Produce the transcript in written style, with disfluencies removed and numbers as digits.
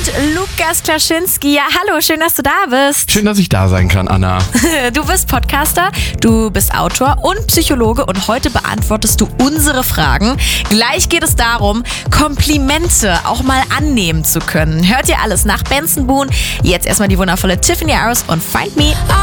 Lukas Klaschinski. Ja, hallo, schön, dass du da bist. Schön, dass ich da sein kann, Anna. Du bist Podcaster, du bist Autor und Psychologe und heute beantwortest du unsere Fragen. Gleich geht es darum, Komplimente auch mal annehmen zu können. Hört ihr alles nach Benson Boone? Jetzt erstmal die wundervolle Tiffany Harris und Find Me.